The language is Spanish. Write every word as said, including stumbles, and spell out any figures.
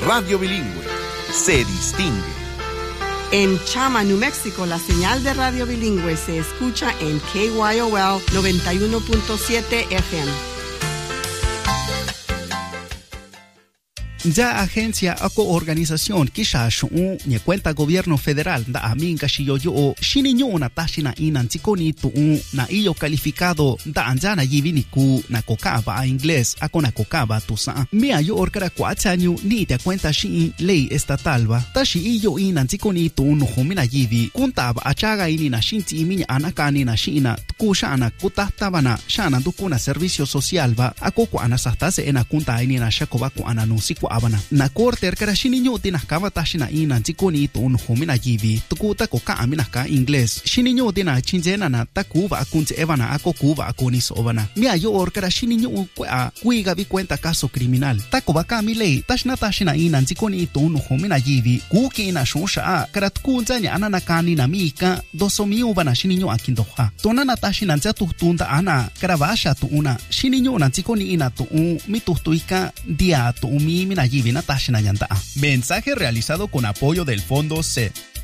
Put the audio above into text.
Radio Bilingüe se distingue. En Chama, New Mexico, la señal de Radio Bilingüe se escucha en K Y O L noventa y uno punto siete F M. Ya agencia ako organización kisha shu'u nye cuenta gobierno federal da amin kashiyo yo shininyo na tashina inan tikoni tu'u na iyo calificado da anjana yivini ku na kokaba a inglés ako na kokaba tusa mia yo orkara kwatsanyu ni te cuenta shi ley estatal ba tashi iyo inan tikoni tu'u no humina yivi kuntaba achaga ini na shinti iminya anakani na shina kushana kutahtabana shana dukuna servicio social ba ako ko anasastase ena kunta ini na shakoba ko ananusi ko abana na korte erkara shininyo tinakaba tashina ina tikoni tun humina yivi tukuta ko ka amina ka inglés shininyo tina chinjena na takuba akunze evana ako kuba akoni sobana mia yo orkara shininyo kwa kuiga bi cuenta caso criminal takoba ka milei tashna tashina ina tikoni tun humina yivi kuki na shosha karat kunzanya anana kani na mika dosomiu bana shininyo akindoha tonana tashina nzatu tunda ana karavasha tu una shininyo na tikoni ina tu mitutuika dia tu mi mina. Mensaje realizado con apoyo del Fondo C.